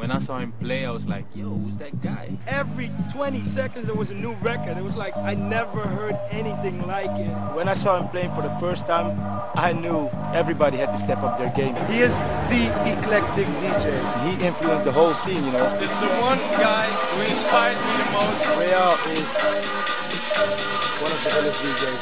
When I saw him play, I was like, yo, who's that guy? Every 20 seconds there was a new record. It was like I never heard anything like it. When I saw him playing for the first time, I knew everybody had to step up their game. He is the eclectic DJ. He influenced the whole scene, you know. This is the one guy who inspired me the most. Real is one of the illest DJs.